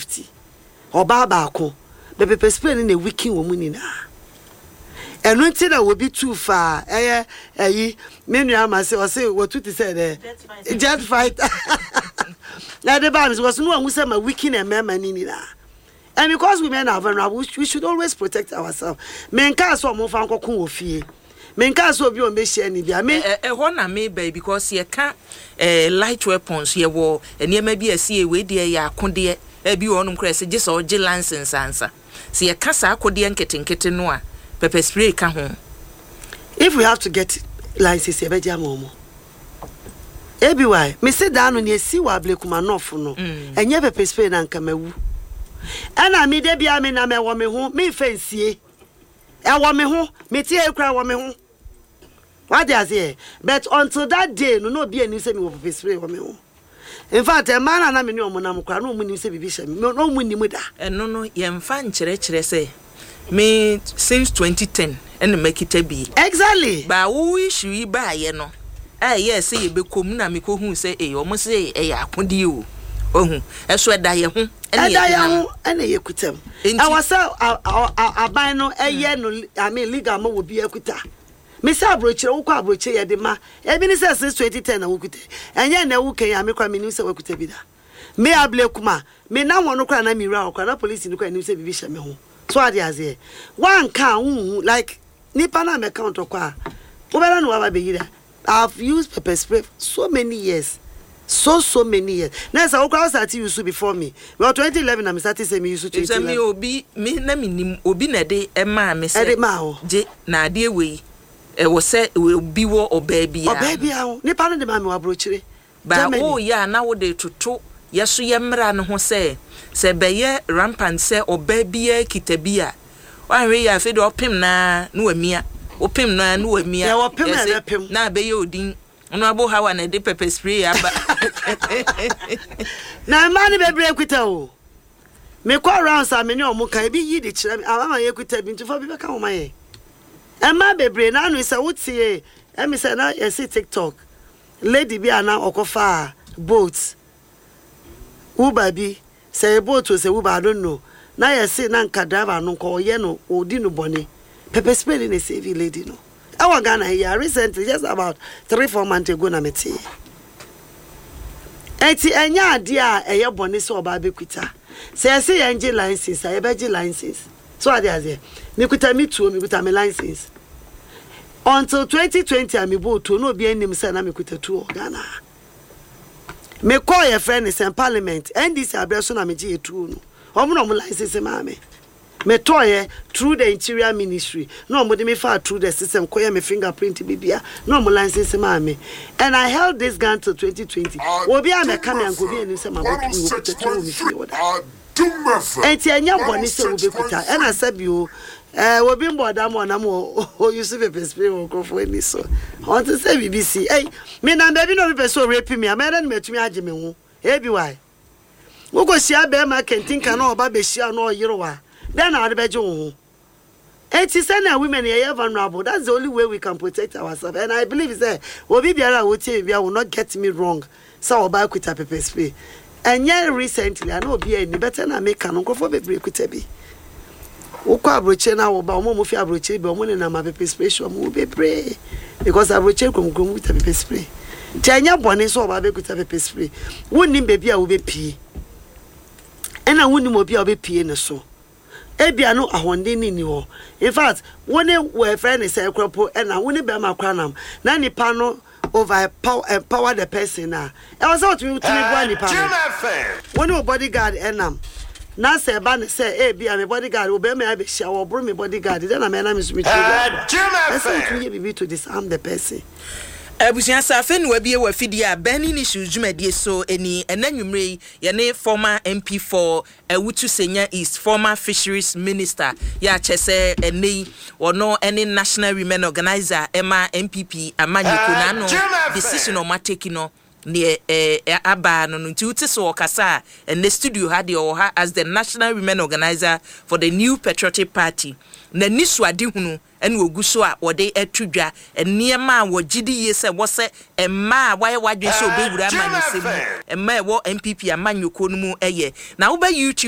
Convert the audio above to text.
50 oba baako be pepper spray ni na wiki wo mu ni na eno nti na wo bi too far yi menu ama say o say what to say there jet fight na the ban was no one who say my wiki na mema ni na. And because women are vulnerable, we should always protect ourselves. Men can't so move and cocoon of fear. Men can't so be on me share any dia. Me one me baby because you can't light weapons ye war and ye may be a see way dear ya conde be on crest just or J license answer. See a casa codian kitten noa pepper spray can home. If we have to get license, a momo. Why? Me sit down on ye see what Blakuma no for no, and ye pepper spray and come. And I made be a man, I want me home, me fancy. I want me home, me tear cry, want me home. What does he? But until that day, no be any semi of his spray, want me home. In fact, a man and I mean, no monam cry, no money, say, bishop, no money with that. And no, yam fan chere say. Me since 2010, and make it a be. Exactly. But who is you buy, you know? Ah, yes, say, be come na me who say, eh, almost say, eh, I could you. Oh, that's what I am. And I equitem. I was a bino a year no, I mean, legal mo will be equita. Miss Abroche, Oka Broche, the ma, Ebony says since 2010, and yet no okay, I make a minister work with Ebida. May I blakuma, may now one cry, I mean, round, police in the crime, say, Bishop Meho. So I say, one can like Nipana account or qua. Over no, I've used pepper spray so many years. So many years. Now, so I started used before me. Well, 2011, I started saying me used to. It's me obi me na me obi na de ema me say. Je na de we. Was say obi wo obaby. Obaby a. Ni pa no de ma me abrochire. Ba oh ya na wo de toto. Yeso ye mra no ho say. Se beye rampant say obaby a kitabia. Wan we ya fe de opim na no amia. Opim na no amia. Ya opim na beye odin. No abo how na de pepper spray aba. Na man be break kwita o. Me call round sa me ni o mo kan bi yi de kire ama ye kwita bi ntufo bi be kan o maye. E ma be break na no say wotie e me say na ye see TikTok. Lady bi ana okofa boat. Uber bi say boat o say Uber I don't know. Na ye see na nka driver no ko ye no odi no bone. Pepper spray ni save lady no. Our Ghana here recently, just about 3-4 months ago, na meti. Eti enya dia eye boni so oba be kwita. Say engine license, I be license. So ade aze. Me kwita me tuo, me kwita me license. Until 2020 I me boat to no be anim say na me kwita tuo Ghana. Me call your friend is in parliament, and this abraso na me je tuo no. Omo no mo license ma me. Me toye through the interior ministry. No mo de me far through the system koye me fingerprint bibia. No mo license ma me. And I held this gun till 2020. Obi a me come and go be any say my work me go to me fi oda. Enti anya boni se obi kuta. And I said you obi mboda mo na mo use pepper spray wo krofo ni so. Want to say BBC. Hey, me na baby no be so rape me. Ameda me tumi age me ho. Ebi why? Wo go sia be ma kentin kan na oba be sia no yerowa. Then I'll be Joe. And to send our women here vulnerable. That's the only way we can protect ourselves. And I believe that Obibiara will not get me wrong. So I'll buy with a pepper spray. And yet recently, I know be any better than I make an uncle for the break with a bee. Oka brochena oba omo fi abroche be omo na ma pepper spray so mo be pray because abroche krom with a pepper spray. Tanya bone so oba be with a pepper spray. Wonni baby a wo be pie. And I wonni mo bi a wo be pie ne so. Ebia no ahonde ni ho. In fact, when we friend is ekropo and I woni be ma kranam na nipa no empower the person na. E was out to me go nipa. When bodyguard enam na say ba ne say ebia me bodyguard obe me be sha wo bro me bodyguard then am na me so me to disarm the person. Abusia safen we bie wa fidi a bani ni shujumedie so eni enanwumre ye ne former MP for Ewutu Senya East former fisheries minister ya chese eni ono eni national women organizer Emma MPP amanyiko na no decision o mateki no ne aba no nti uti so okasa and the studio had the as the national women organizer for the new patriotic party na nisu ade hunu ene ogu so a wode atudwa eniema wo gidi ye se wo se emma waye wadwe so obewura amanyesem emma wo MPP amanyoko no mu eye na wo ba YouTube